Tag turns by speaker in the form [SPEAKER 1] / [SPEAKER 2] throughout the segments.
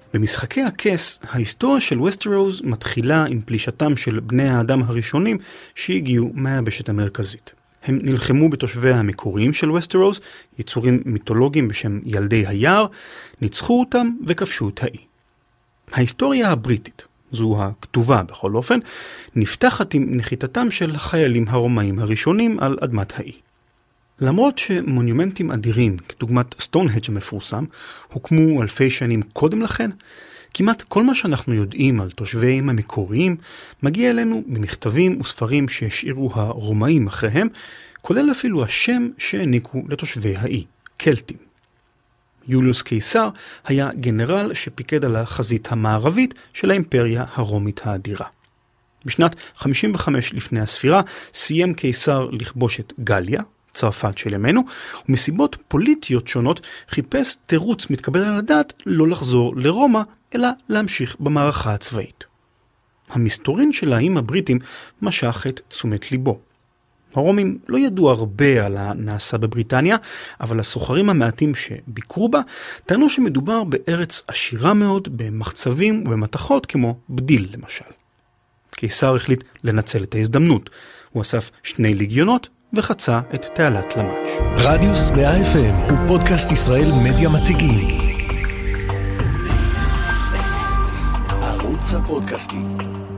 [SPEAKER 1] במשחקי הכס, ההיסטוריה של וסטרוס מתחילה עם פלישתם של בני האדם הראשונים שהגיעו מהיבשת המרכזית. הם נלחמו בתושבי המקוריים של וסטרוס, יצורים מיתולוגיים בשם ילדי היער, ניצחו אותם וכבשו את האי. ההיסטוריה הבריטית, זו הכתובה בכל אופן, נפתחת עם נחיתתם של החיילים הרומאים הראשונים על אדמת האי. למרות שמונומנטים אדירים, כדוגמת סטונהדג' המפורסם, הוקמו אלפי שנים קודם לכן, כמעט כל מה שאנחנו יודעים על תושביהם המקוריים מגיע אלינו ממכתבים וספרים שהשאירו הרומאים אחריהם, כולל אפילו השם שהעניקו לתושבי האי, קלטים. יוליוס קיסר היה גנרל שפיקד על החזית המערבית של האימפריה הרומית האדירה. בשנת 55 לפני הספירה סיים קיסר לכבוש את גליה, צרפת של ימינו, ומסיבות פוליטיות שונות חיפש תירוץ מתקבל על הדעת לא לחזור לרומא, אלא להמשיך במערכה הצבאית. המסתורין של האיים הבריטים משך את תשומת ליבו. הרומים לא ידעו הרבה על הנעשה בבריטניה, אבל הסוחרים המעטים שביקרו בה טענו שמדובר בארץ עשירה מאוד במחצבים ובמתכות כמו בדיל למשל. קיסר החליט לנצל את ההזדמנות. הוא אסף 2 ליגיונות וחצה את תעלת למאץ'.
[SPEAKER 2] רדיוס 100 FM הוא פודקאסט ישראל מדיה מציגים. ערוץ הפודקאסטים.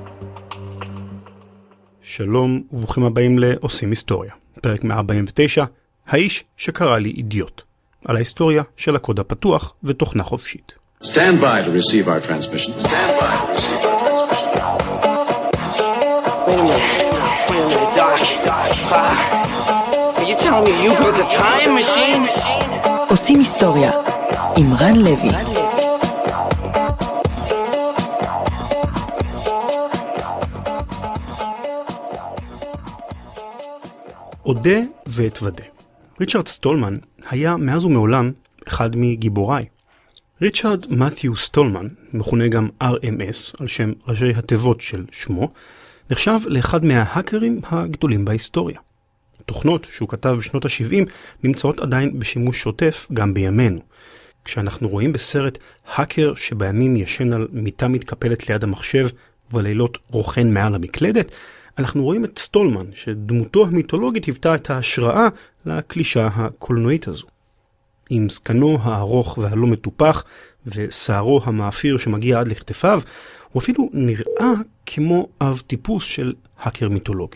[SPEAKER 1] שלום וברוכים הבאים לעושים היסטוריה. פרק 149, האיש שקרא לי אידיוט. על ההיסטוריה של הקוד הפתוח ותוכנה חופשית.
[SPEAKER 3] Stand by to receive our transmission. Stand by to receive our transmission.
[SPEAKER 4] Wait a minute, Doc. Are you telling me you built a time machine?
[SPEAKER 5] עושים היסטוריה עם רן לוי.
[SPEAKER 1] אודה ואתוודה. ריצ'רד סטולמן היה מאז ומעולם אחד מגיבוריי. ריצ'רד מת'יו סטולמן, מכונה גם RMS, על שם ראשי התיבות של שמו, נחשב לאחד מההאקרים הגדולים בהיסטוריה. תוכנות שהוא כתב בשנות ה-70 נמצאות עדיין בשימוש שוטף גם בימינו. כשאנחנו רואים בסרט האקר שבימים ישן על מיטה מתקפלת ליד המחשב ובלילות רוחן מעל המקלדת, אנחנו רואים את סטולמן, שדמותו המיתולוגית היוותה את ההשראה לקלישה הקולנועית הזו. עם זקנו הארוך והלא מטופח ושערו המאפיר שמגיע עד לכתפיו, הוא אפילו נראה כמו אב טיפוס של האקר מיתולוגי.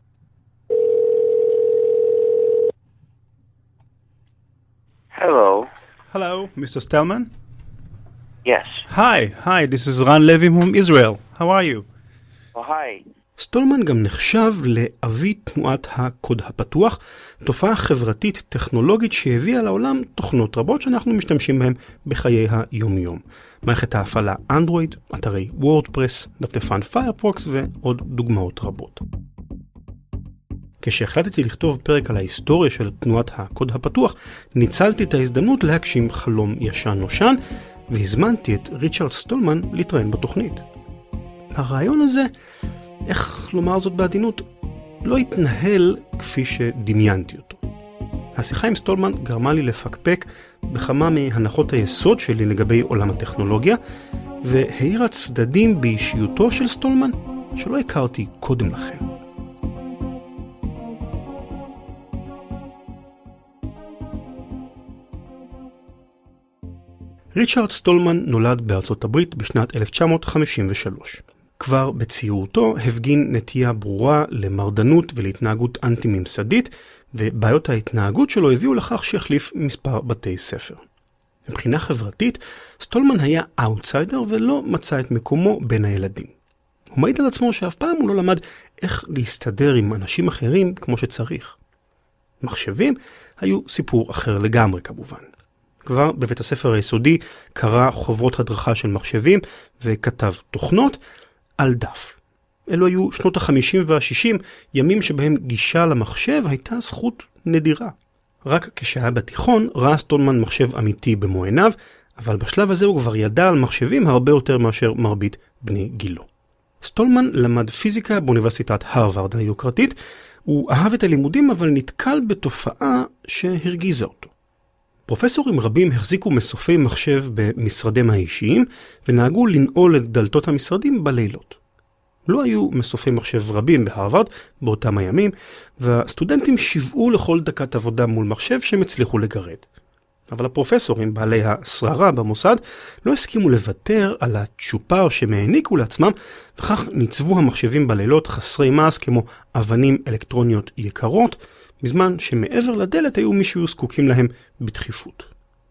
[SPEAKER 6] Hello.
[SPEAKER 1] Hello, Mr. Stallman?
[SPEAKER 6] Yes.
[SPEAKER 1] Hi, this is Ran Levy from Israel. How are you?
[SPEAKER 6] Oh, hi.
[SPEAKER 1] סטולמן גם נחשב לאבי תנועת הקוד הפתוח, תופעה חברתית טכנולוגית שהביאה לעולם תוכנות רבות שאנחנו משתמשים בהן בחיי היום-יום. מערכת ההפעלה אנדרואיד, אתרי וורדפרס, דפדפן פיירפוקס ועוד דוגמאות רבות. כשהחלטתי לכתוב פרק על ההיסטוריה של תנועת הקוד הפתוח, ניצלתי את ההזדמנות להגשים חלום ישן נושן, והזמנתי את ריצ'רד סטולמן להתראיין בתוכנית. הרעיון הזה, איך לומר זאת בעדינות, לא התנהל כפי שדמיינתי אותו. השיחה עם סטולמן גרמה לי לפקפק בכמה מהנחות היסוד שלי לגבי עולם הטכנולוגיה, והאירה צדדים באישיותו של סטולמן שלא הכרתי קודם לכן. ריצ'רד סטולמן נולד בארצות הברית בשנת 1953. כבר בצעירותו הפגין נטייה ברורה למרדנות ולהתנהגות אנטי-ממסדית, ובעיות ההתנהגות שלו הביאו לכך שהחליף מספר בתי ספר. מבחינה חברתית, סטולמן היה אאוטסיידר ולא מצא את מקומו בין הילדים. הוא מעיד על עצמו שאף פעם הוא לא למד איך להסתדר עם אנשים אחרים כמו שצריך. מחשבים היו סיפור אחר לגמרי כמובן. כבר בבית הספר היסודי קרא חוברות הדרכה של מחשבים וכתב תוכנות על דף. אלו היו שנות ה-50 וה-60, ימים שבהם גישה למחשב הייתה זכות נדירה. רק כשהיה בתיכון ראה סטולמן מחשב אמיתי במו עיניו, אבל בשלב הזה הוא כבר ידע על מחשבים הרבה יותר מאשר מרבית בני גילו. סטולמן למד פיזיקה באוניברסיטת הרווארד היוקרתית, הוא אהב את הלימודים אבל נתקל בתופעה שהרגיזה אותו. פרופסורים רבים החזיקו מסופי מחשב במשרדיהם האישיים, ונהגו לנעול את דלתות המשרדים בלילות. לא היו מסופי מחשב רבים בהרווארד באותם הימים, והסטודנטים שיוועו לכל דקת עבודה מול מחשב שהם הצליחו לגרד. אבל הפרופסורים, בעלי השררה במוסד, לא הסכימו לוותר על הצ'ופר שהם העניקו לעצמם, וכך ניצבו המחשבים בלילות חסרי מעש כמו אבנים אלקטרוניות יקרות, בזמן שמעבר לדלת היו מי שהיו זקוקים להם בדחיפות.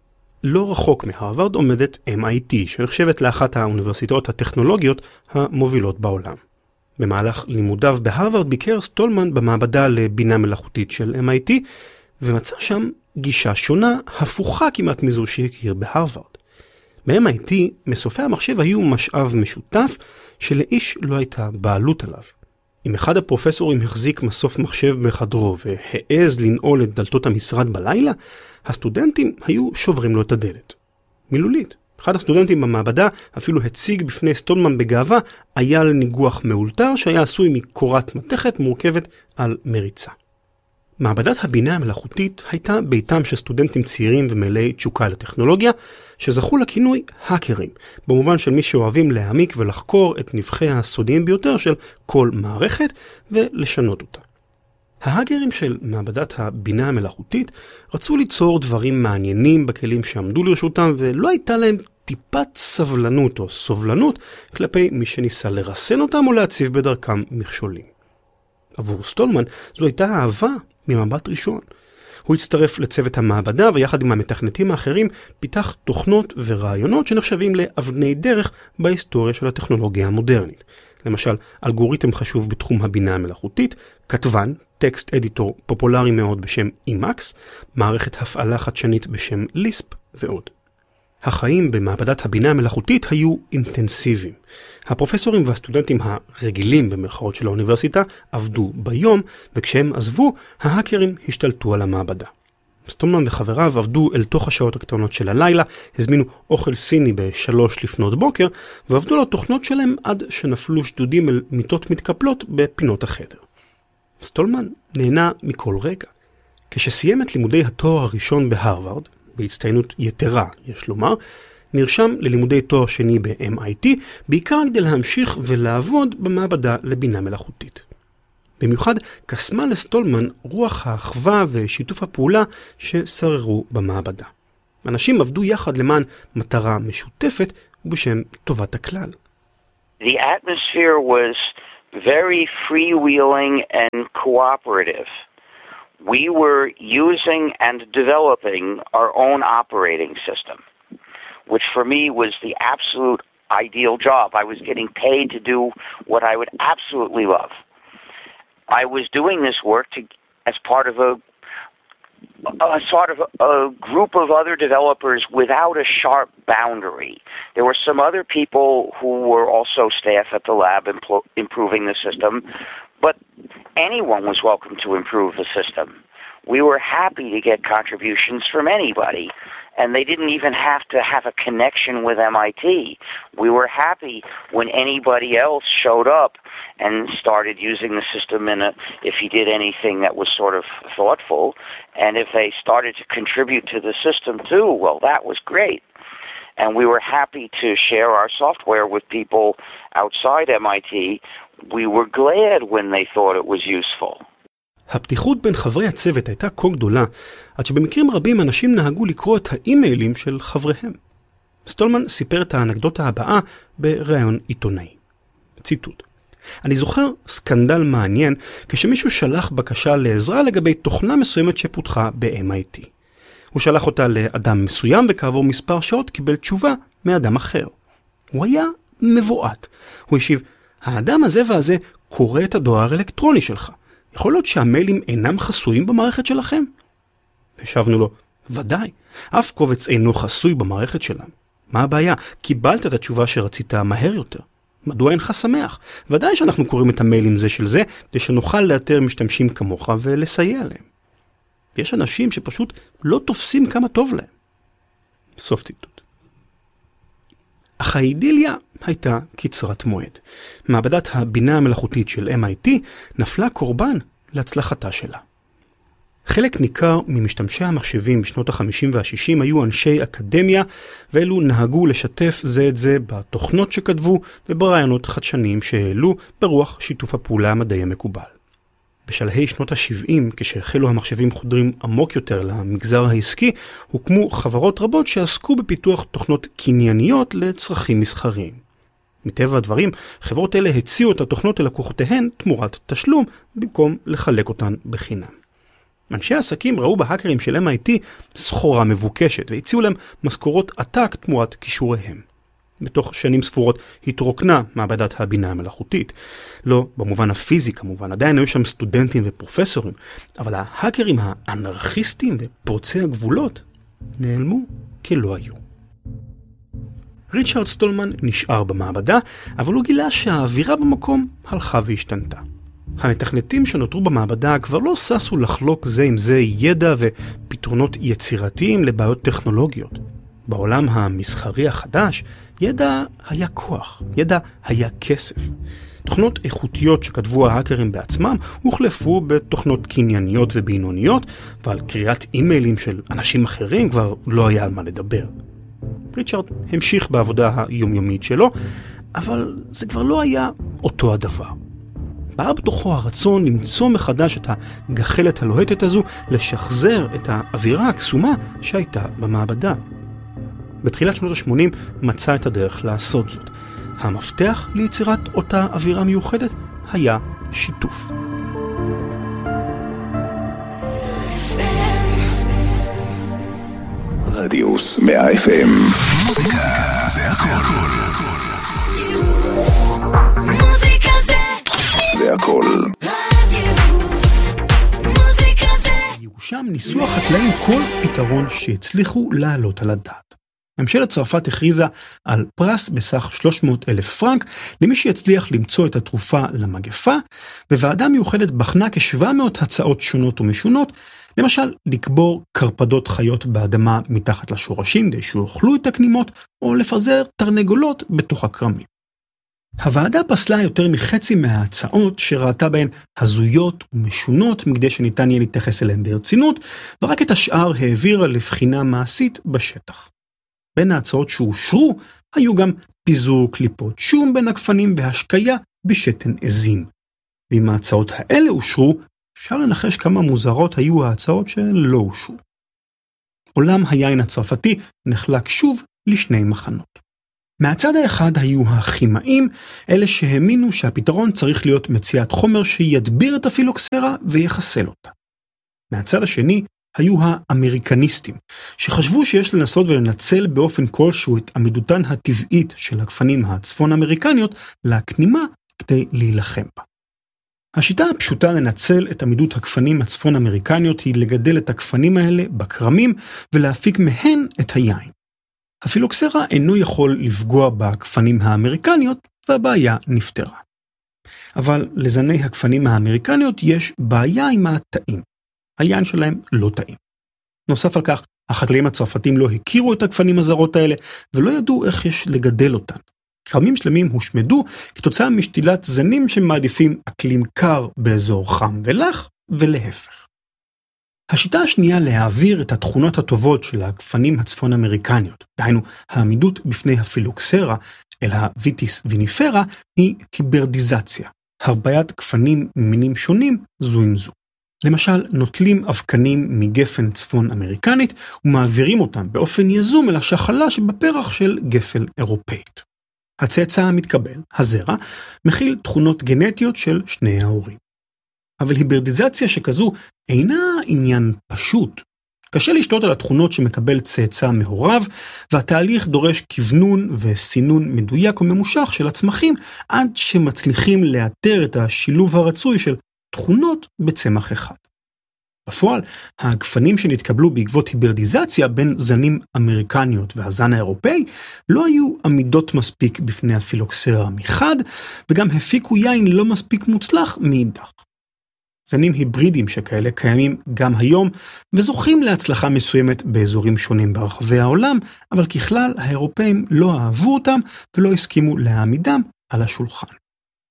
[SPEAKER 1] לא רחוק מהרווארד עומדת MIT, שנחשבת לאחת האוניברסיטאות הטכנולוגיות המובילות בעולם. במהלך לימודיו בהרווארד ביקר סטולמן במעבדה לבינה מלאכותית של MIT, ומצא שם גישה שונה, הפוכה כמעט מזו שהכיר בהרווארד. ב-MIT מסופי המחשב היו משאב משותף שלאיש לא הייתה בעלות עליו. אם אחד הפרופסורים החזיק מסוף מחשב בחדרו והעז לנעול את דלתות המשרד בלילה, הסטודנטים היו שוברים לו את הדלת. מילולית. אחד הסטודנטים במעבדה אפילו הציג בפני סטולמן בגאווה אייל ניגוח מאולתר שהיה עשוי מקורת מתכת מורכבת על מריצה. מעבדת הבינה המלאכותית הייתה ביתם של סטודנטים צעירים ומלאי תשוקה לטכנולוגיה, שזכו לכינוי האקרים, במובן של מי שאוהבים להעמיק ולחקור את נבחי הסודיים ביותר של כל מערכת ולשנות אותה. ההאקרים של מעבדת הבינה המלאכותית רצו ליצור דברים מעניינים בכלים שעמדו לרשותם, ולא הייתה להם טיפת סבלנות או סובלנות כלפי מי שניסה לרסן אותם או להציב בדרכם מכשולים. עבור סטולמן זו הייתה אהבה ממבט ראשון. הוא הצטרף לצוות המעבדה ויחד עם המתכנתים האחרים פיתח תוכנות ורעיונות שנחשבים לאבני דרך בהיסטוריה של הטכנולוגיה המודרנית. למשל, אלגוריתם חשוב בתחום הבינה המלאכותית, כתבן, טקסט אדיטור פופולרי מאוד בשם Emacs, מערכת הפעלה חדשנית בשם ליספ ועוד. החיים במעבדת הבינה המלאכותית היו אינטנסיביים. הפרופסורים והסטודנטים הרגילים במרכאות של האוניברסיטה עבדו ביום, וכשהם עזבו, ההאקרים השתלטו על המעבדה. סטולמן וחבריו עבדו אל תוך השעות הקטנות של הלילה, הזמינו אוכל סיני ב3 לפנות בוקר, ועבדו על התוכנות שלהם עד שנפלו שדודים אל מיטות מתקפלות בפינות החדר. סטולמן נהנה מכל רגע. כשסיים את לימודי התואר הראשון בהרווארד, בהצטיינות יתרה, יש לומר, נרשם ללימודי תואר שני ב-MIT, בעיקר כדי להמשיך ולעבוד במעבדה לבינה מלאכותית. במיוחד קסמה לסטולמן רוח האחווה ושיתוף הפעולה ששררו במעבדה. אנשים עבדו יחד למען מטרה משותפת ובשם טובת הכלל.
[SPEAKER 6] The atmosphere was very freewheeling and cooperative. We were using and developing our own operating system, which for me was the absolute ideal job. I was getting paid to do what I would absolutely love. I was doing this work as part of a sort of a group of other developers without a sharp boundary. There were some other people who were also staff at the lab improving the system, but anyone was welcome to improve the system. We were happy to get contributions from anybody, and they didn't even have to have a connection with MIT. We were happy when anybody else showed up and started using the system if he did anything that was sort of thoughtful, and if they started to contribute to the system too, well, that was great. And we were happy to share our software with people outside MIT. We were glad when they thought it was useful.
[SPEAKER 1] הפתיחות בין חברי הצוות הייתה כה גדולה, עד שבמקרים רבים אנשים נהגו לקרוא את האימיילים של חבריהם. סטולמן סיפר את האנקדוטה הבאה בראיון עיתונאי. ציטוט: אני זוכר סקנדל מעניין כשמישהו שלח בקשה לעזרה לגבי תוכנה מסוימת שפותחה ב-MIT. הוא שלח אותה לאדם מסוים וכעבור מספר שעות קיבל תשובה מאדם אחר. הוא היה מבועת. הוא השיב, האדם הזה והזה קורא את הדואר האלקטרוני שלך. יכול להיות שהמיילים אינם חסויים במערכת שלכם? השבנו לו, ודאי, אף קובץ אינו חסוי במערכת שלנו. מה הבעיה? קיבלת את התשובה שרצית מהר יותר. מדוע אינך שמח? ודאי שאנחנו קוראים את המיילים זה של זה, כדי שנוכל לאתר משתמשים כמוך ולסייע להם. ויש אנשים שפשוט לא תופסים כמה טוב להם. סוף ציטוט. אך האידיליה הייתה קצרת מועד. מעבדת הבינה המלאכותית של MIT נפלה קורבן להצלחתה שלה. חלק ניכר ממשתמשי המחשבים בשנות ה-50 וה-60 היו אנשי אקדמיה, ואלו נהגו לשתף זה את זה בתוכנות שכתבו וברעיונות חדשניים שהעלו ברוח שיתוף הפעולה המדעי המקובל. בשלהי שנות ה-70, כשהחלו המחשבים חודרים עמוק יותר למגזר העסקי, הוקמו חברות רבות שעסקו בפיתוח תוכנות קנייניות לצרכים מסחריים. מטבע הדברים, חברות אלה הציעו את התוכנות ללקוחותיהן תמורת תשלום, במקום לחלק אותן בחינם. אנשי העסקים ראו בהאקרים של MIT סחורה מבוקשת, והציעו להם משכורות עתק תמורת כישוריהם. בתוך שנים ספורות התרוקנה מעבדת הבינה המלאכותית. לא במובן הפיזי כמובן, עדיין היו שם סטודנטים ופרופסורים, אבל ההאקרים האנרכיסטים ופורצי הגבולות נעלמו כלא היו. ריצ'רד סטולמן נשאר במעבדה, אבל הוא גילה שהאווירה במקום הלכה והשתנתה. המתכנתים שנותרו במעבדה כבר לא ססו לחלוק זה עם זה ידע ופתרונות יצירתיים לבעיות טכנולוגיות. בעולם המסחרי החדש, ידע היה כוח, ידע היה כסף. תוכנות איכותיות שכתבו ההאקרים בעצמם הוחלפו בתוכנות קנייניות ובינוניות, ועל קריאת אימיילים של אנשים אחרים כבר לא היה על מה לדבר. ריצ'רד המשיך בעבודה היומיומית שלו, אבל זה כבר לא היה אותו הדבר. בא בתוכו הרצון למצוא מחדש את הגחלת הלוהטת הזו, לשחזר את האווירה הקסומה שהייתה במעבדה. בתחילת שנות ה-80 מצא את הדרך לעשות זאת. המפתח ליצירת אותה אווירה מיוחדת היה שיתוף.
[SPEAKER 2] רדיוס 100 FM. מוזיקה זה הכל. מוזיקה זה הכל.
[SPEAKER 1] שם ניסו החקלאים כל פתרון שהצליחו לעלות על הדעת. ממשלת צרפת הכריזה על פרס בסך 300,000 פרנק למי שיצליח למצוא את התרופה למגפה, וועדה מיוחדת בחנה כ700 הצעות שונות ומשונות, למשל לקבור קרפדות חיות באדמה מתחת לשורשים כדי שיאכלו את הקנימות, או לפזר תרנגולות בתוך הקרמים. הוועדה פסלה יותר מחצי מההצעות שראתה בהן הזויות ומשונות מכדי שניתן יהיה להתייחס אליהן ברצינות, ורק את השאר העבירה לבחינה מעשית בשטח. בין ההצעות שאושרו היו גם פיזור קליפות שום בין הגפנים והשקיה בשתן עזים. ואם ההצעות האלה אושרו, אפשר לנחש כמה מוזרות היו ההצעות שלא אושרו. עולם היין הצרפתי נחלק שוב לשני מחנות. מהצד האחד היו הכימאים, אלה שהאמינו שהפתרון צריך להיות מציאת חומר שידביר את הפילוקסרה ויחסל אותה. מהצד השני היו האמריקניסטים, שחשבו שיש לנסות ולנצל באופן כלשהו את עמידותן הטבעית של הגפנים הצפון אמריקניות לקנימה כדי להילחם בה. השיטה הפשוטה לנצל את עמידות הגפנים הצפון אמריקניות היא לגדל את הגפנים האלה בקרמים ולהפיק מהן את היין. הפילוקסרה אינו יכול לפגוע בגפנים האמריקניות והבעיה נפתרה. אבל לזני הגפנים האמריקניות יש בעיה עם התאים. היין שלהם לא טעים. נוסף על כך, החקלאים הצרפתים לא הכירו את הגפנים הזרות האלה ולא ידעו איך יש לגדל אותן. כרמים שלמים הושמדו כתוצאה משתילת זנים שמעדיפים אקלים קר באזור חם ולח ולהפך. השיטה השנייה להעביר את התכונות הטובות של הגפנים הצפון אמריקניות, דהיינו העמידות בפני הפילוקסרה אל הוויטיס ויניפרה, היא היברדיזציה, הרביית גפנים ממינים שונים זו עם זו. למשל, נוטלים אבקנים מגפן צפון אמריקנית ומעבירים אותם באופן יזום אל השחלה שבפרח של גפן אירופאית. הצאצא המתקבל, הזרע, מכיל תכונות גנטיות של שני ההורים. אבל היברדיזציה שכזו אינה עניין פשוט. קשה לשלוט על התכונות שמקבל צאצא מהוריו, והתהליך דורש כוונון וסינון מדויק וממושך של הצמחים, עד שמצליחים לאתר את השילוב הרצוי של תכונות בצמח אחד. בפועל, הגפנים שנתקבלו בעקבות היברדיזציה בין זנים אמריקניות והזן האירופאי לא היו עמידות מספיק בפני הפילוקסרה מחד, וגם הפיקו יין לא מספיק מוצלח מאידך. זנים היברידיים שכאלה קיימים גם היום, וזוכים להצלחה מסוימת באזורים שונים ברחבי העולם, אבל ככלל האירופאים לא אהבו אותם ולא הסכימו להעמידם על השולחן.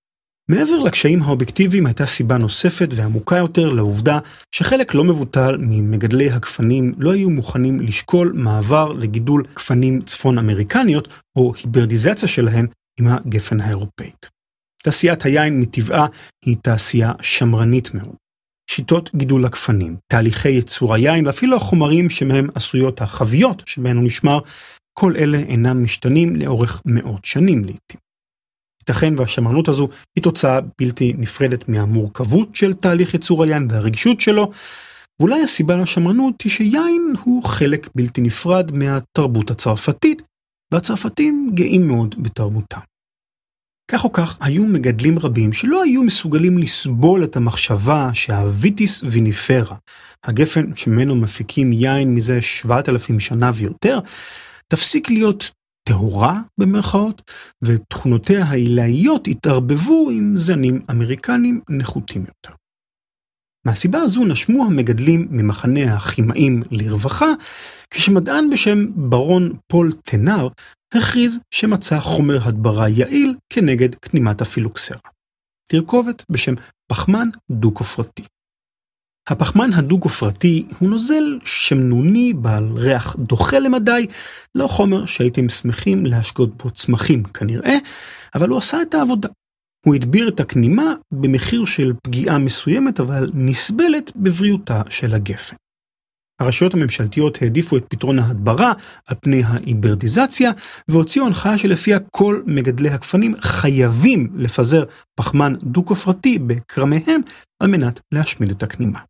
[SPEAKER 1] מעבר לקשיים האובייקטיביים הייתה סיבה נוספת ועמוקה יותר לעובדה שחלק לא מבוטל ממגדלי הגפנים לא היו מוכנים לשקול מעבר לגידול גפנים צפון אמריקניות או היברדיזציה שלהן עם הגפן האירופאית. תעשיית היין מטבעה היא תעשייה שמרנית מאוד. שיטות גידול הגפנים, תהליכי ייצור היין ואפילו החומרים שמהם עשויות החביות שבהן הוא נשמר, כל אלה אינם משתנים לאורך מאות שנים לעתים. ייתכן והשמרנות הזו היא תוצאה בלתי נפרדת מהמורכבות של תהליך ייצור היין והרגישות שלו, ואולי הסיבה לשמרנות היא שיין הוא חלק בלתי נפרד מהתרבות הצרפתית, והצרפתים גאים מאוד בתרבותם. כך או כך, היו מגדלים רבים שלא היו מסוגלים לסבול את המחשבה שהוויטיס ויניפרה, הגפן שממנו מפיקים יין מזה 7,000 שנה ויותר, תפסיק להיות טהורה במרכאות, ותכונותיה העילאיות התערבבו עם זנים אמריקנים נחותים יותר. מהסיבה הזו נשמו המגדלים ממחנה הכימאים לרווחה, כשמדען בשם ברון פול טנר הכריז שמצא חומר הדברה יעיל כנגד כנימת הפילוקסרה. תרכובת בשם פחמן דו-כופרתי. הפחמן הדו-כופרתי הוא נוזל שמנוני בעל ריח דוחה למדי, לא חומר שהייתם שמחים להשקות בו צמחים כנראה, אבל הוא עשה את העבודה. הוא הדביר את הכנימה במחיר של פגיעה מסוימת, אבל נסבלת בבריאותה של הגפן. הרשויות הממשלתיות העדיפו את פתרון ההדברה על פני ההיברדיזציה, והוציאו הנחיה שלפיה כל מגדלי הגפנים חייבים לפזר פחמן דו-כופרתי בקרמיהם על מנת להשמיד את הכנימה.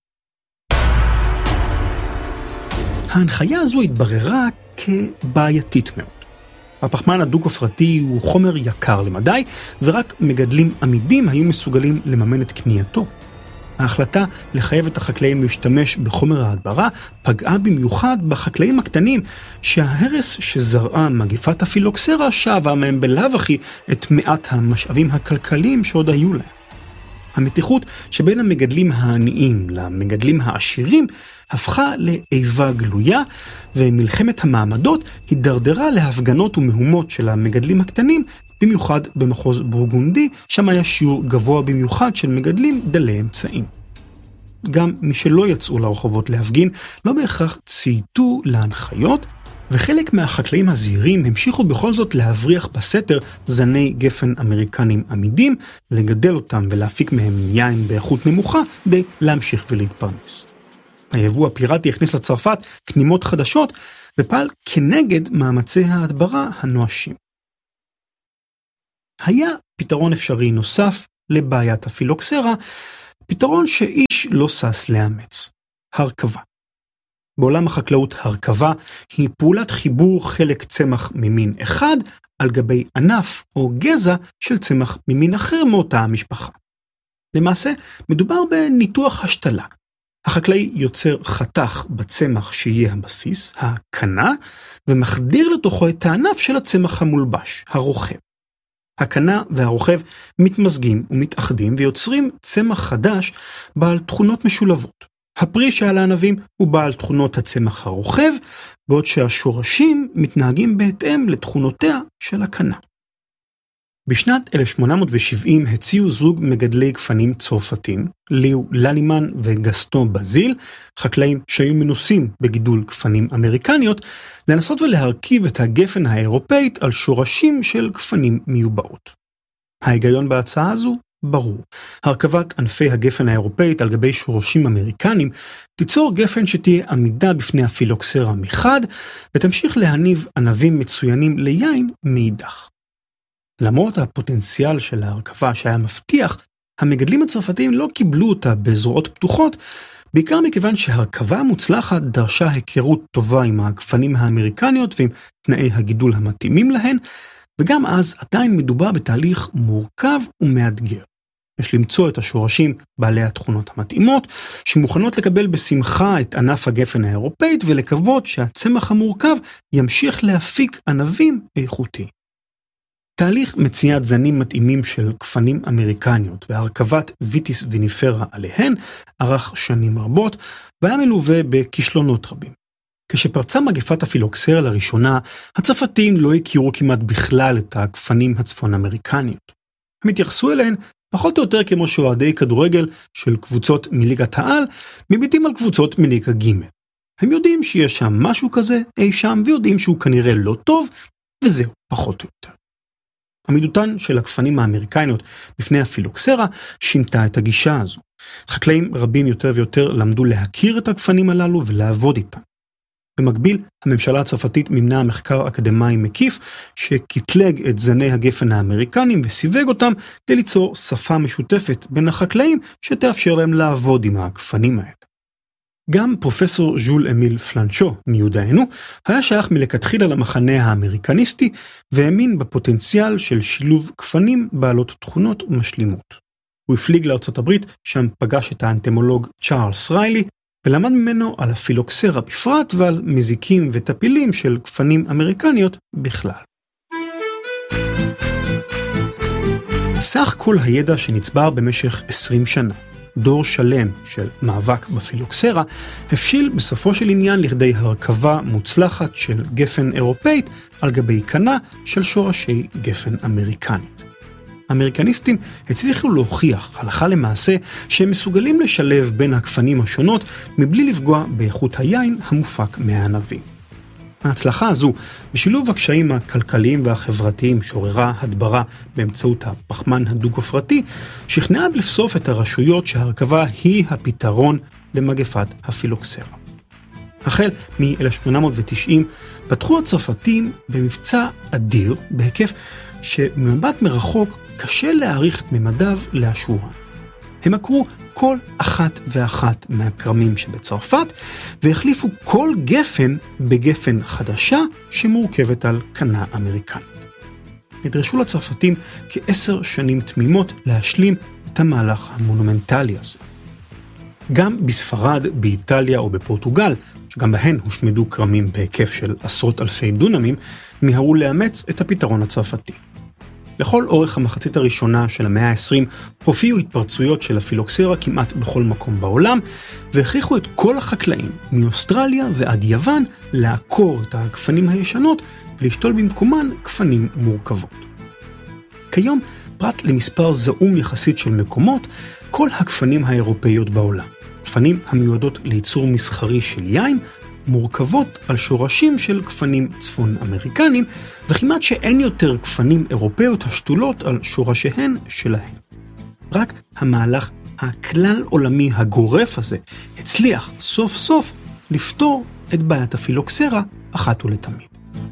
[SPEAKER 1] ההנחיה הזו התבררה כבעייתית מאוד. הפחמן הדו-כופרתי הוא חומר יקר למדי, ורק מגדלים עמידים היו מסוגלים לממן את קנייתו. ההחלטה לחייב את החקלאים להשתמש בחומר ההדברה פגעה במיוחד בחקלאים הקטנים, שההרס שזרעה מגפת הפילוקסרה שבה מהם בלאו הכי את מעט המשאבים הכלכליים שעוד היו להם. המתיחות שבין המגדלים העניים למגדלים העשירים הפכה לאיבה גלויה, ומלחמת המעמדות הידרדרה להפגנות ומהומות של המגדלים הקטנים, במיוחד במחוז בורגונדי, שם היה שיעור גבוה במיוחד של מגדלים דלי אמצעים. גם מי שלא יצאו לרחובות להפגין, לא בהכרח צייתו להנחיות, וחלק מהחקלאים הזהירים המשיכו בכל זאת להבריח בסתר זני גפן אמריקנים עמידים, לגדל אותם ולהפיק מהם יין באיכות נמוכה, כדי להמשיך ולהתפרנס. היבוא הפיראטי הכניס לצרפת כנימות חדשות, ופעל כנגד מאמצי ההדברה הנואשים. היה פתרון אפשרי נוסף לבעיית הפילוקסרה, פתרון שאיש לא סס לאמץ, הרכבה. בעולם החקלאות הרכבה היא פעולת חיבור חלק צמח ממין אחד על גבי ענף או גזע של צמח ממין אחר מאותה המשפחה. למעשה מדובר בניתוח השתלה. החקלאי יוצר חתך בצמח שיהיה הבסיס, הקנה, ומחדיר לתוכו את הענף של הצמח המולבש, הרוכב. הקנה והרוכב מתמזגים ומתאחדים ויוצרים צמח חדש בעל תכונות משולבות. הפרי שעל הענבים הוא בעל תכונות הצמח הרוכב, בעוד שהשורשים מתנהגים בהתאם לתכונותיה של הקנה. בשנת 1870 הציעו זוג מגדלי גפנים צרפתים, ליאו ללימן וגסטון בזיל, חקלאים שהיו מנוסים בגידול גפנים אמריקניות, לנסות ולהרכיב את הגפן האירופאית על שורשים של גפנים מיובאות. ההיגיון בהצעה הזו ברור. הרכבת ענפי הגפן האירופאית על גבי שורשים אמריקנים תיצור גפן שתהיה עמידה בפני הפילוקסרה מחד, ותמשיך להניב ענבים מצוינים ליין מאידך. למרות הפוטנציאל של ההרכבה שהיה מבטיח, המגדלים הצרפתיים לא קיבלו אותה בזרועות פתוחות, בעיקר מכיוון שהרכבה המוצלחת דרשה היכרות טובה עם הגפנים האמריקניות ועם תנאי הגידול המתאימים להן, וגם אז עדיין מדובר בתהליך מורכב ומאתגר. יש למצוא את השורשים בעלי התכונות המתאימות, שמוכנות לקבל בשמחה את ענף הגפן האירופאית, ולקוות שהצמח המורכב ימשיך להפיק ענבים איכותיים. תהליך מציאת זנים מתאימים של גפנים אמריקניות והרכבת ויטיס ויניפרה עליהן ארך שנים רבות, והיה מלווה בכישלונות רבים. כשפרצה מגפת הפילוקסרה לראשונה, הצרפתים לא הכירו כמעט בכלל את הגפנים הצפון אמריקניות. הם התייחסו אליהן פחות או יותר כמו שאוהדי כדורגל של קבוצות מליגת העל מביטים על קבוצות מליגה ג'. הם יודעים שיש שם משהו כזה אי שם, ויודעים שהוא כנראה לא טוב, וזהו, פחות או יותר. עמידותן של הגפנים האמריקניות בפני הפילוקסרה שינתה את הגישה הזו. חקלאים רבים יותר ויותר למדו להכיר את הגפנים הללו ולעבוד איתם. במקביל, הממשלה הצרפתית מימנה מחקר אקדמי מקיף שקטלג את זני הגפן האמריקנים וסיווג אותם כדי ליצור שפה משותפת בין החקלאים שתאפשר להם לעבוד עם הגפנים האלה. גם פרופסור ז'ול אמיל פלנשו מיודענו היה שייך מלכתחילה למחנה האמריקניסטי והאמין בפוטנציאל של שילוב גפנים בעלות תכונות ומשלימות. הוא הפליג לארצות הברית, שם פגש את האנטמולוג צ'ארלס ריילי ולמד ממנו על הפילוקסרה בפרט ועל מזיקים וטפילים של גפנים אמריקניות בכלל. סך כל הידע שנצבר במשך 20 שנה, דור שלם של מאבק בפילוקסרה, הפשיל בסופו של עניין לכדי הרכבה מוצלחת של גפן אירופאית על גבי קנה של שורשי גפן אמריקנית. האמריקניסטים הצליחו להוכיח הלכה למעשה שהם מסוגלים לשלב בין הגפנים השונות מבלי לפגוע באיכות היין המופק מהענבים. ההצלחה הזו, בשילוב הקשיים הכלכליים והחברתיים שעוררה הדברה באמצעות הפחמן הדו-גופרתי, שכנעה לבסוף את הרשויות שההרכבה היא הפתרון למגפת הפילוקסרה. החל מ-1890 פתחו הצרפתים במבצע אדיר בהיקף שממבט מרחוק קשה להעריך את ממדיו לאשורה. הם עקרו כל אחת ואחת מהכרמים שבצרפת, והחליפו כל גפן בגפן חדשה שמורכבת על קנה אמריקנית. נדרשו לצרפתים כ10 שנים תמימות להשלים את המהלך המונומנטלי הזה. גם בספרד, באיטליה או בפורטוגל, שגם בהן הושמדו כרמים בהיקף של עשרות אלפי דונמים, מיהרו לאמץ את הפתרון הצרפתי. לכל אורך המחצית הראשונה של המאה ה-20 הופיעו התפרצויות של הפילוקסרה כמעט בכל מקום בעולם, והכריחו את כל החקלאים מאוסטרליה ועד יוון לעקור את הגפנים הישנות ולשתול במקומן גפנים מורכבות. כיום, פרט למספר זעום יחסית של מקומות, כל הגפנים האירופאיות בעולם, גפנים המיועדות לייצור מסחרי של יין, מורכבות על שורשים של גפנים צפון אמריקנים, וכמעט שאין יותר גפנים אירופאיות השתולות על שורשיהן שלהן. רק המהלך הכלל עולמי הגורף הזה הצליח סוף סוף לפתור את בעיית הפילוקסרה אחת ולתמיד.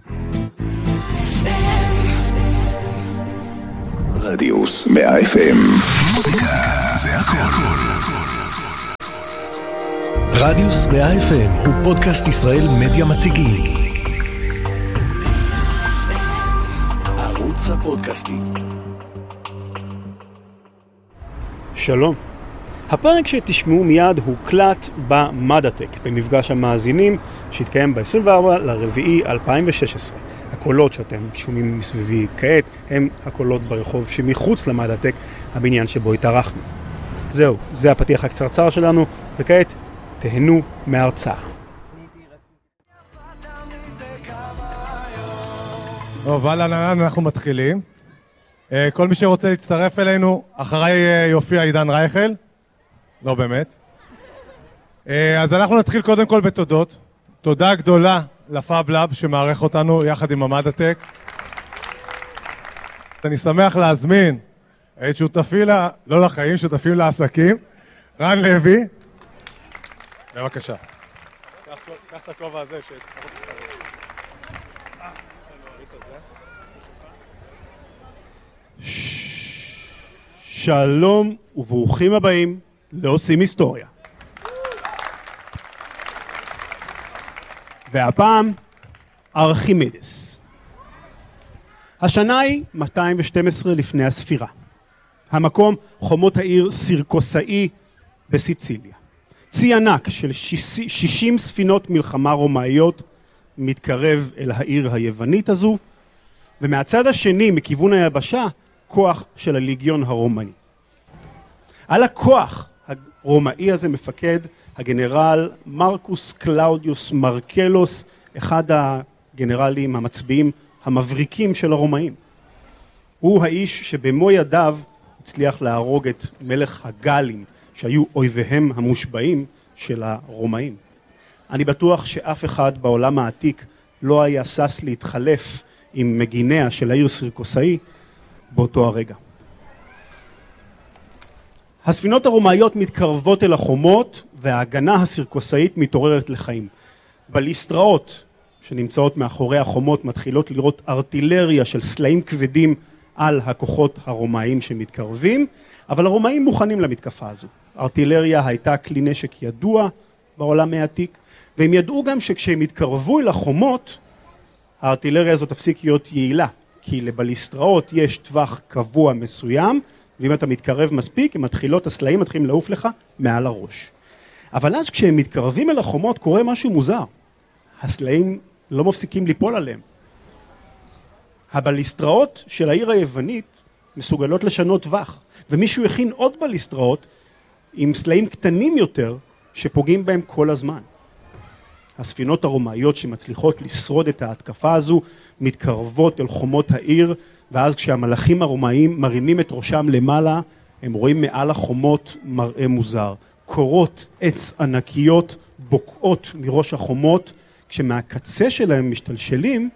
[SPEAKER 2] רדיוס 100 FM. מוזיקה זה הכל. רדיוס 100 FM הוא פודקאסט ישראל מדיה מציגים. ערוץ הפודקאסטים.
[SPEAKER 1] שלום. הפרק שתשמעו מיד הוקלט במדעטק, במפגש המאזינים שהתקיים ב-24/4/2016. הקולות שאתם שומעים מסביבי כעת הם הקולות ברחוב שמחוץ למדעטק, הבניין שבו התארחנו. זהו, זה הפתיח הקצרצר שלנו, וכעת תהנו מההרצאה.
[SPEAKER 7] טוב, אנחנו מתחילים. כל מי שרוצה להצטרף אלינו, אחריי יופיע עידן רייכל. לא באמת. אז אנחנו נתחיל קודם כל בתודות. תודה גדולה לפאב לאב שמערך אותנו יחד עם המדעטק. אני שמח להזמין את שותפי לא לחיים, שותפים לעסקים, רן לוי. בבקשה. קח את הכובע הזה
[SPEAKER 1] שלום וברוכים הבאים לעושים היסטוריה. והפעם ארכימדס. השנה היא 212 לפני הספירה. המקום חומות העיר סירקוסאי בסיציליה. צי ענק של 60 ספינות מלחמה רומאיות מתקרב אל העיר היוונית הזו, ומהצד השני, מכיוון היבשה, כוח של הליגיון הרומאי. על הכוח הרומאי הזה מפקד הגנרל מרקוס קלאודיוס מרקלוס, אחד הגנרלים המצביעים המבריקים של הרומאים. הוא האיש שבמו ידיו הצליח להרוג את מלך הגלים, שהיו אויביהם המושבעים של הרומאים. אני בטוח שאף אחד בעולם העתיק לא היה סס להתחלף עם מגיניה של העיר סירקוסאי באותו הרגע. הספינות הרומאיות מתקרבות אל החומות וההגנה הסירקוסאית מתעוררת לחיים. בליסטראות שנמצאות מאחורי החומות מתחילות לראות ארטילריה של סלעים כבדים על הכוחות הרומאים שמתקרבים, אבל הרומאים מוכנים למתקפה הזו. ארטילריה הייתה כלי נשק ידוע בעולם העתיק, והם ידעו גם שכשהם התקרבו אל החומות, הארטילריה הזאת תפסיק להיות יעילה, כי לבליסטראות יש טווח קבוע מסוים, ואם אתה מתקרב מספיק, הסלעים מתחילים לעוף לך מעל הראש. אבל אז כשהם מתקרבים אל החומות קורה משהו מוזר. הסלעים לא מפסיקים ליפול עליהם. הבליסטראות של העיר היוונית מסוגלות לשנות טווח, ומישהו הכין עוד בליסטראות עם סלעים קטנים יותר שפוגעים בהם כל הזמן. הספינות הרומאיות שמצליחות לשרוד את ההתקפה הזו מתקרבות אל חומות העיר, ואז כשהמלאכים הרומאים מרימים את ראשם למעלה, הם רואים מעל החומות מראה מוזר. קורות עץ ענקיות בוקעות מראש החומות, כשמהקצה שלהם משתלשלים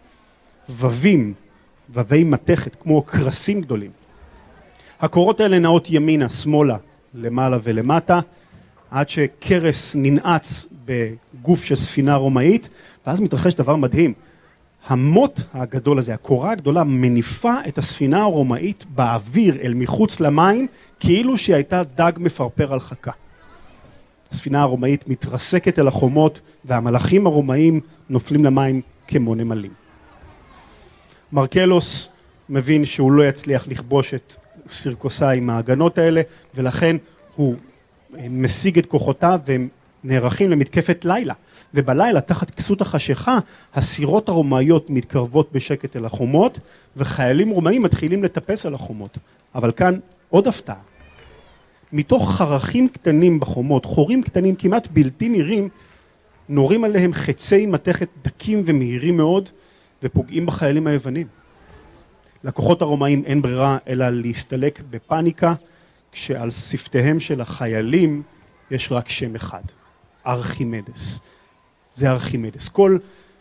[SPEAKER 1] וווי מתכת, כמו קרסים גדולים. הקורות האלה נעות ימינה, שמאלה, למעלה ולמטה, עד שקרס ננעץ בגוף של ספינה רומאית, ואז מתרחש דבר מדהים. המוט הגדול הזה, הקורה הגדולה, מניפה את הספינה הרומאית באוויר אל מחוץ למים, כאילו שהיא הייתה דג מפרפר על חכה. הספינה הרומאית מתרסקת אל החומות, והמלאכים הרומאים נופלים למים כמו נמלים. מרקלוס מבין שהוא לא יצליח לכבוש את סירקוסאי עם ההגנות האלה, ולכן הוא משיג את כוחותיו והם נערכים למתקפת לילה. ובלילה, תחת כסות החשיכה, הסירות הרומאיות מתקרבות בשקט אל החומות, וחיילים רומאים מתחילים לטפס על החומות. אבל כאן עוד הפתעה. מתוך חרכים קטנים בחומות, חורים קטנים כמעט בלתי נראים, נורים עליהם חצי מתכת דקים ומהירים מאוד, ופוגעים בחיילים היוונים. לכוחות הרומאים אין ברירה אלא להסתלק בפאניקה, כשעל שפתיהם של החיילים יש רק שם אחד, ארכימדס. זה ארכימדס. כל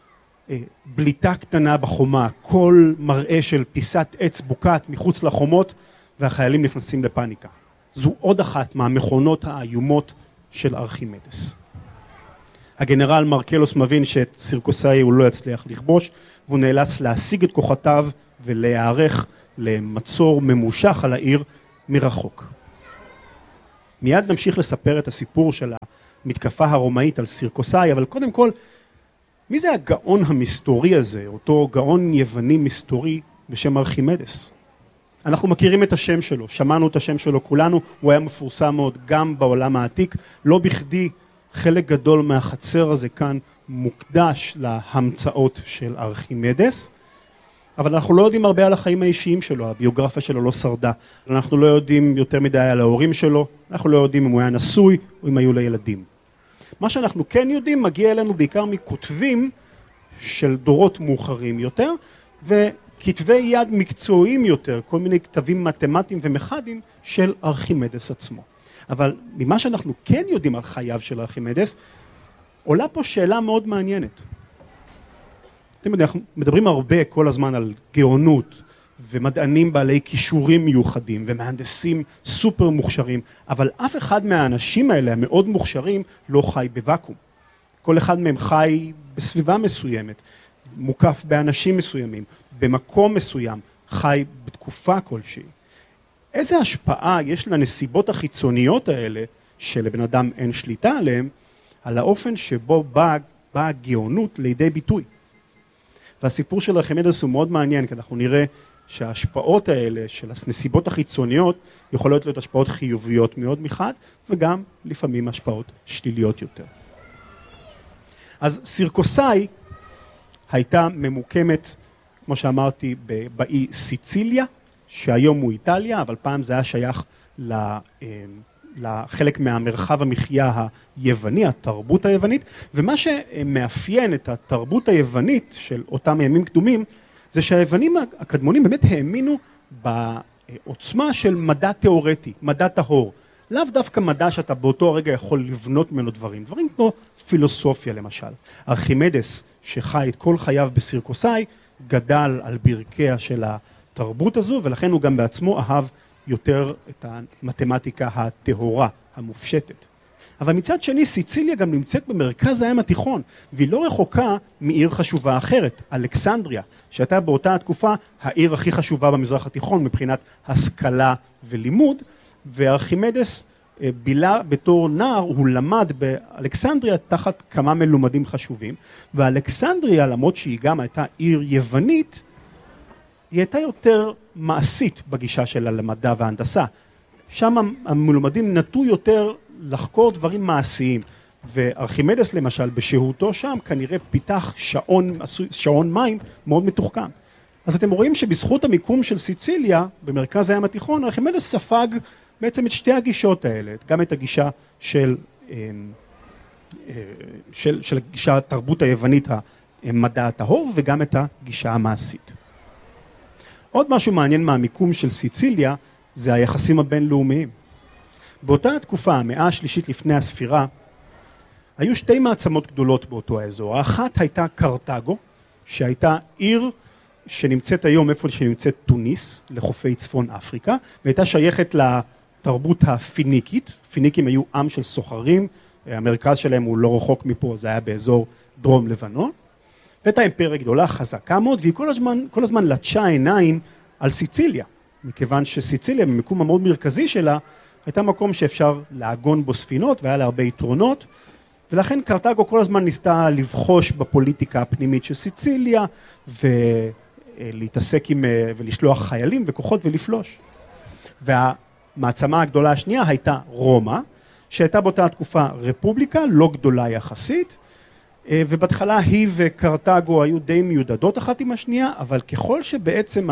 [SPEAKER 1] בליטה קטנה בחומה, כל מראה של פיסת עץ בוקעת מחוץ לחומות, והחיילים נכנסים לפאניקה. זו עוד אחת מהמכונות האיומות של ארכימדס. הגנרל מרקלוס מבין שאת סירקוסאי הוא לא יצליח לכבוש, והוא נאלץ להשיג את כוחותיו ולהיערך למצור ממושך על העיר מרחוק. מיד נמשיך לספר את הסיפור של המתקפה הרומאית על סירקוסאי, אבל קודם כל, מי זה הגאון המסתורי הזה, אותו גאון יווני מסתורי בשם ארכימדס? אנחנו מכירים את השם שלו, שמענו את השם שלו כולנו, הוא היה מפורסם מאוד גם בעולם העתיק, לא בכדי חלק גדול מהחצר הזה כאן מוקדש להמצאות של ארכימדס, אבל אנחנו לא יודעים הרבה על החיים האישיים שלו, הביוגרפיה שלו לא שרדה, אנחנו לא יודעים יותר מדי על ההורים שלו, אנחנו לא יודעים אם הוא היה נשוי או אם היו לו ילדים. מה שאנחנו כן יודעים מגיע אלינו בעיקר מכותבים של דורות מאוחרים יותר, וכתבי יד מקצועיים יותר, כל מיני כתבים מתמטיים ומכדיים של ארכימדס עצמו. אבל ממה שאנחנו כן יודעים על חייו של ארכימדס, עולה פה שאלה מאוד מעניינת. אתם יודעים, אנחנו מדברים הרבה כל הזמן על גאונות ומדענים בעלי כישורים מיוחדים ומהנדסים סופר מוכשרים, אבל אף אחד מהאנשים האלה המאוד מוכשרים לא חי בוואקום. כל אחד מהם חי בסביבה מסוימת, מוקף באנשים מסוימים, במקום מסוים, חי בתקופה כלשהי. איזה השפעה יש לנסיבות החיצוניות האלה, שלבן אדם אין שליטה עליהם, על האופן שבו באה הגאונות לידי ביטוי? והסיפור של ארכימדס הוא מאוד מעניין, כי אנחנו נראה שההשפעות האלה של הנסיבות החיצוניות יכולות להיות השפעות חיוביות מאוד מחד, וגם לפעמים השפעות שליליות יותר. אז סירקוסאי הייתה ממוקמת, כמו שאמרתי, באי סיציליה, שהיום הוא איטליה, אבל פעם זה היה שייך לחלק מהמרחב המחיה היווני, התרבות היוונית, ומה שמאפיין את התרבות היוונית של אותם ימים קדומים, זה שהיוונים הקדמונים באמת האמינו עוצמה של מדע תיאורטי, מדע טהור. לאו דווקא מדע שאתה באותו הרגע יכול לבנות ממנו דברים כמו פילוסופיה למשל. ארכימדס, שחי את כל חייו בסירקוסאי, גדל על ברכיה של התרבות הזו, ולכן הוא גם בעצמו אהב יותר את המתמטיקה הטהורה, המופשטת. אבל מצד שני, סיציליה גם נמצאת במרכז הים התיכון, והיא לא רחוקה מעיר חשובה אחרת, אלכסנדריה, שהייתה באותה התקופה העיר הכי חשובה במזרח התיכון מבחינת השכלה ולימוד, וארכימדס בילה בתור נער, הוא למד באלכסנדריה תחת כמה מלומדים חשובים, ואלכסנדריה, למרות שהיא גם הייתה עיר יוונית, היא הייתה יותר מעשית בגישה שלה למדע והנדסה. שם המלומדים נטו יותר לחקור דברים מעשיים, וארכימדס למשל בשהותו שם כנראה פיתח שעון מים מאוד מתוחכם. אז אתם רואים שבזכות המיקום של סיציליה במרכז הים התיכון, ארכימדס ספג בעצם את שתי הגישות האלה, גם את הגישה של הגישה התרבות היוונית, המדע הטהור, וגם את הגישה המעשית. עוד משהו מעניין מהמיקום של סיציליה זה היחסים הבינלאומיים. באותה התקופה, המאה השלישית לפני הספירה, היו שתי מעצמות גדולות באותו האזור. האחת הייתה קרתגו, שהייתה עיר שנמצאת היום איפה שנמצאת טוניס, לחופי צפון אפריקה, והייתה שייכת לתרבות הפיניקית. פיניקים היו עם של סוחרים, המרכז שלהם הוא לא רחוק מפה, זה היה באזור דרום לבנון. והייתה אימפריה גדולה, חזקה מאוד, והיא כל הזמן לטשה עיניים על סיציליה, מכיוון שסיציליה, במקום המאוד מרכזי שלה, הייתה מקום שאפשר להגון בו ספינות, והיה לה הרבה יתרונות, ולכן קרתגו כל הזמן ניסתה לבחוש בפוליטיקה הפנימית של סיציליה, ולהתעסק ולשלוח חיילים וכוחות ולפלוש. והמעצמה הגדולה השנייה הייתה רומא, שהייתה באותה התקופה רפובליקה, לא גדולה יחסית, ובהתחלה היא וקרתגו היו די מיודדות אחת עם השנייה, אבל ככל שבעצם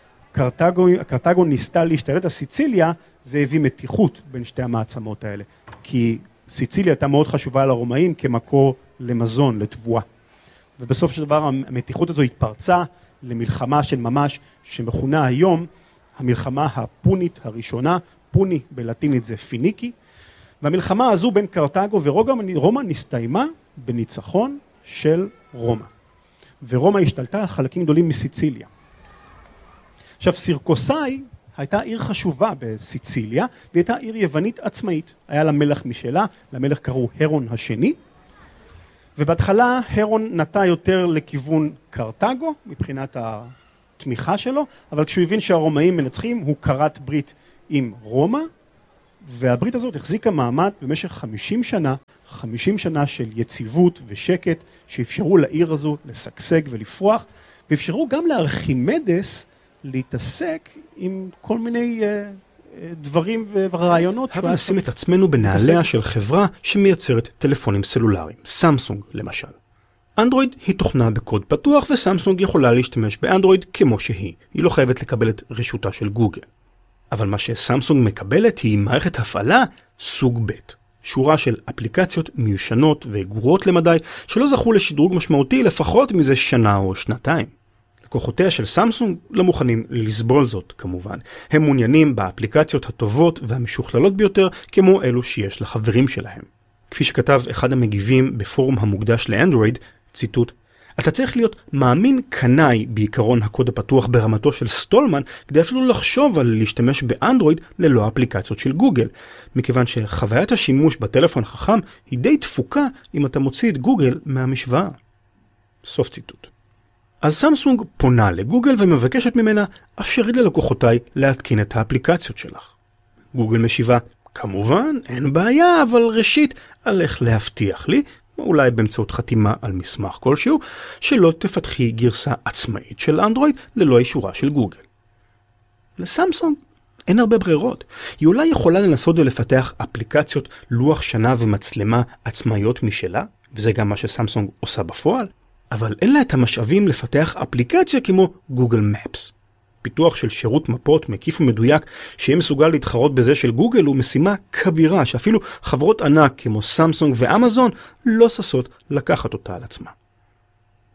[SPEAKER 1] קרתגו ניסתה להשתלט על סיציליה, זה הביא מתיחות בין שתי המעצמות האלה. כי סיציליה הייתה מאוד חשובה לרומאים כמקור למזון, לתבואה. ובסוף של דבר המתיחות הזו התפרצה למלחמה של ממש, שמכונה היום המלחמה הפונית הראשונה, פוני בלטינית זה פיניקי, והמלחמה הזו בין קרתגו ורומא נסתיימה בניצחון של רומא. ורומא השתלטה על חלקים גדולים מסיציליה. עכשיו, סירקוסאי הייתה עיר חשובה בסיציליה, והיא הייתה עיר יוונית עצמאית. היה לה מלך משלה, למלך קראו הרון השני, ובהתחלה הרון נטה יותר לכיוון קרתגו, מבחינת התמיכה שלו, אבל כשהוא הבין שהרומאים מנצחים, הוא קראת ברית עם רומא, והברית הזאת החזיקה מעמד במשך 50 שנה של יציבות ושקט, שאפשרו לעיר הזו לשגשג ולפרוח, ואפשרו גם לארכימדס להתעסק עם כל מיני דברים ורעיונות.
[SPEAKER 8] אבל נשים את עצמנו בנעליה של חברה שמייצרת טלפונים סלולריים, סמסונג למשל. אנדרואיד היא תוכנה בקוד פתוח, וסמסונג יכולה להשתמש באנדרואיד כמו שהיא. היא לא חייבת לקבל את רשותה של גוגל. אבל מה שסמסונג מקבלת היא מערכת הפעלה סוג ב', שורה של אפליקציות מיושנות וגרועות למדי שלא זכו לשדרוג משמעותי לפחות מזה שנה או שנתיים. לקוחותיה של סמסונג לא מוכנים לסבול זאת כמובן. הם מעוניינים באפליקציות הטובות והמשוכללות ביותר כמו אלו שיש לחברים שלהם. כפי שכתב אחד המגיבים בפורום המוקדש לאנדרואיד, ציטוט, אתה צריך להיות מאמין קנאי בעיקרון הקוד הפתוח ברמתו של סטולמן, כדי אפילו לחשוב על להשתמש באנדרואיד ללא אפליקציות של גוגל, מכיוון שחוויית השימוש בטלפון חכם היא די דפוקה אם אתה מוציא את גוגל מהמשוואה. סוף ציטוט. אז סמסונג פונה לגוגל ומבקשת ממנה, אפשרי ללקוחותיי להתקין את האפליקציות שלך. גוגל משיבה, כמובן, אין בעיה, אבל ראשית, עליך להבטיח לי, אולי באמצעות חתימה על מסמך כלשהו, שלא תפתחי גרסה עצמאית של אנדרואיד ללא אישורה של גוגל. לסמסונג אין הרבה ברירות. היא אולי יכולה לנסות ולפתח אפליקציות לוח שנה ומצלמה עצמאיות משלה, וזה גם מה שסמסונג עושה בפועל, אבל אין לה את המשאבים לפתח אפליקציה כמו גוגל מפס. פיתוח של שירות מפות מקיף ומדויק שיהיה מסוגל להתחרות בזה של גוגל הוא משימה כבירה שאפילו חברות ענק כמו סמסונג ואמזון לא ששות לקחת אותה על עצמה.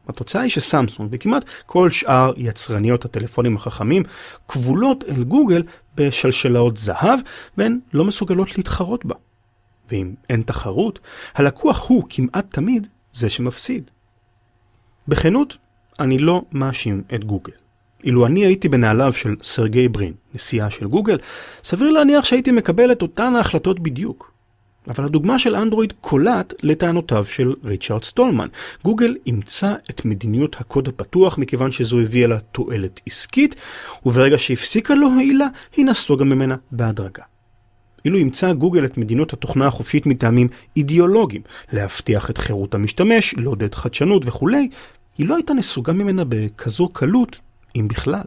[SPEAKER 1] התוצאה היא שסמסונג וכמעט כל שאר יצרניות הטלפונים החכמים כבולות אל גוגל בשלשלאות זהב, והן לא מסוגלות להתחרות בה. ואם אין תחרות, הלקוח הוא כמעט תמיד זה שמפסיד. בכנות, אני לא מאשים את גוגל. אילו אני הייתי בנעליו של סרגי ברין, נשיאה של גוגל, סביר להניח שהייתי מקבל את אותן ההחלטות בדיוק. אבל הדוגמה של אנדרואיד קולט לטענותיו של ריצ'רד סטולמן. גוגל אימצה את מדיניות הקוד הפתוח מכיוון שזו הביאה לה תועלת עסקית, וברגע שהפסיקה להועיל, היא נסוגה ממנה בהדרגה. אילו אימצה גוגל את מדיניות התוכנה החופשית מטעמים אידיאולוגיים, להבטיח את חירות המשתמש, לעודד חדשנות וכו', היא לא הייתה נסוגה ממנה בכזו קלות, אם בכלל.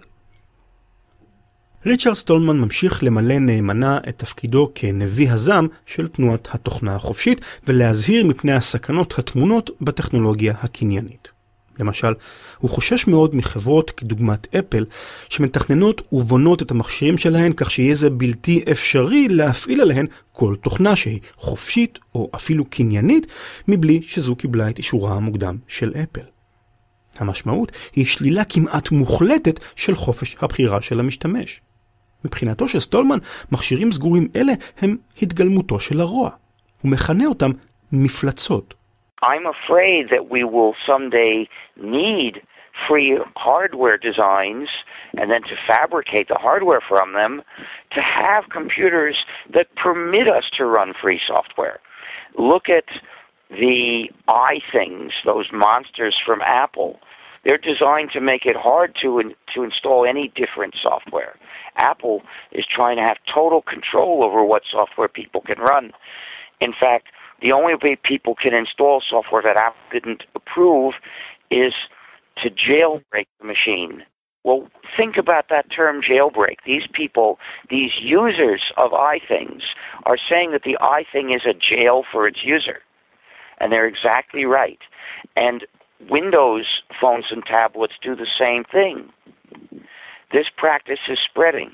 [SPEAKER 1] ריצ'רד סטולמן ממשיך למלא נאמנה את תפקידו כנביא הזעם של תנועת התוכנה החופשית ולהזהיר מפני הסכנות הטמונות בטכנולוגיה הקניינית. למשל, הוא חושש מאוד מחברות כדוגמת אפל שמתכננות ובונות את המכשירים שלהן כך שיהיה זה בלתי אפשרי להפעיל עליהן כל תוכנה שהיא חופשית או אפילו קניינית מבלי שזו קיבלה את אישורה המוקדם של אפל. המשמעות היא שלילה כמעט מוחלטת של חופש הבחירה של המשתמש. מבחינתו של סטולמן, מכשירים סגורים אלה הם התגלמותו של הרוע. הוא מכנה אותם מפלצות.
[SPEAKER 6] I'm afraid that we will someday need free hardware designs and then to fabricate the hardware from them to have computers that permit us to run free software. Look at the iThings, those monsters from Apple. They're designed to make it hard to install any different software. Apple is trying to have total control over what software people can run. In fact, the only way people can install software that Apple didn't approve is to jailbreak the machine. Well, think about that term jailbreak. These people, these users of iThings, are saying that the iThing is a jail for its user. And they're exactly right. And Windows phones and tablets do the same thing. This practice is spreading.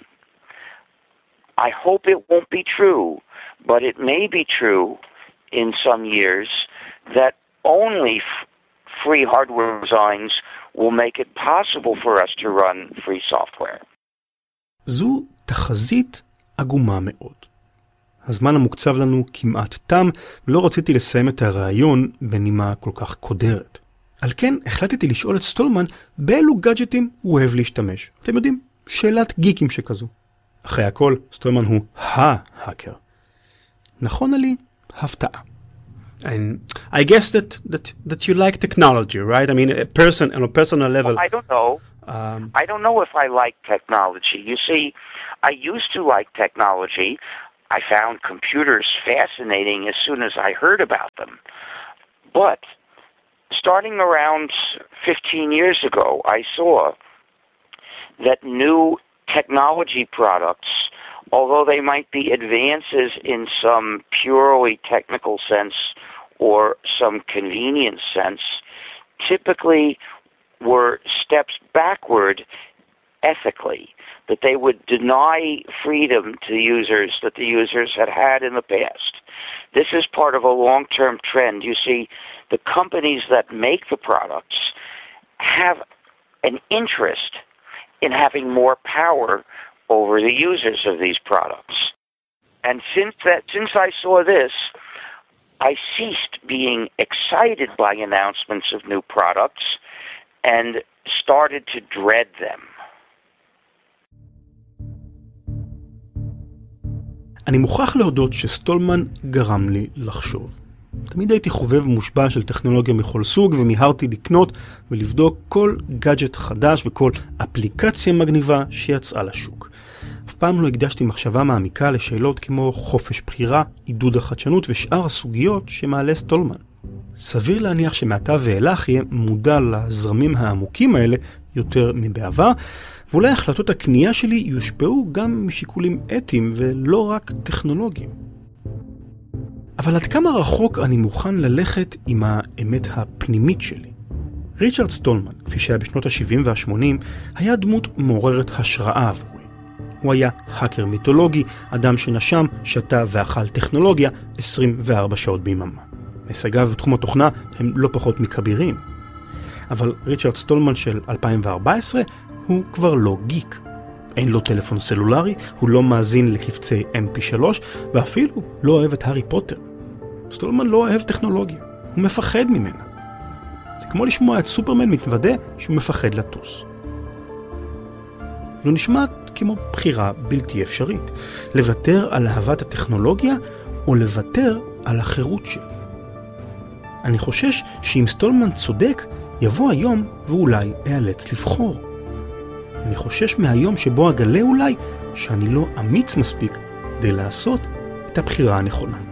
[SPEAKER 6] I hope it won't be true, but it may be true in some years that only free hardware designs will make it possible for us to run free software.
[SPEAKER 1] זו תחזית עגומה מאוד. הזמן המוקצב לנו כמעט תם, ולא רציתי לסיים את הרעיון בנימה כל כך קודרת. על כן החלטתי לשאול את סטולמן באילו גאדג'טים הוא אוהב להשתמש. אתם יודעים, שאלת גיקים שכזו. אחרי הכל, סטולמן הוא ההאקר. נכון עלי? הפתעה.
[SPEAKER 8] And I guess that you like technology, right? I mean, on a personal level.
[SPEAKER 6] I don't know. I don't know if I like technology. You see, I used to like technology. I found computers fascinating as soon as I heard about them. But starting around 15 years ago, I saw that new technology products, although they might be advances in some purely technical sense or some convenience sense, typically were steps backward ethically, that they would deny freedom to the users that the users had had in the past. This is part of a long-term trend. You see, the companies that make the products have an interest in having more power over the users of these products. And since I saw this, I ceased being excited by announcements of new products and started to dread them.
[SPEAKER 1] אני מוכרח להודות שסטולמן גרם לי לחשוב. תמיד הייתי חובב מושבע של טכנולוגיה מכל סוג, ומיהרתי לקנות ולבדוק כל גאדג'ט חדש וכל אפליקציה מגניבה שיצאה לשוק. אף פעם לא הקדשתי מחשבה מעמיקה לשאלות כמו חופש בחירה, עידוד החדשנות ושאר הסוגיות שמעלה סטולמן. סביר להניח שמעתה ואילך יהיה מודע לזרמים העמוקים האלה יותר מבעבר, ואולי החלטות הקנייה שלי יושפעו גם משיקולים אתיים ולא רק טכנולוגיים. אבל עד כמה רחוק אני מוכן ללכת עם האמת הפנימית שלי? ריצ'רד סטולמן, כפי שהיה בשנות ה-70 וה-80, היה דמות מעוררת השראה עבורי. הוא היה האקר מיתולוגי, אדם שנשם, שתה ואכל טכנולוגיה 24 שעות ביממה. הישגיו בתחום התוכנה הם לא פחות מכבירים. אבל ריצ'רד סטולמן של 2014 הוא כבר לא גיק. אין לו טלפון סלולרי, הוא לא מאזין לקבצי MP3, ואפילו לא אוהב את הארי פוטר. סטולמן לא אוהב טכנולוגיה, הוא מפחד ממנה. זה כמו לשמוע את סופרמן מתוודה שהוא מפחד לטוס. זו נשמעת כמו בחירה בלתי אפשרית, לוותר על אהבת הטכנולוגיה או לוותר על החירות שלי. אני חושש שאם סטולמן צודק, יבוא היום ואולי אאלץ לבחור. אני חושש מהיום שבו אגלה אולי שאני לא אמיץ מספיק כדי לעשות את הבחירה הנכונה.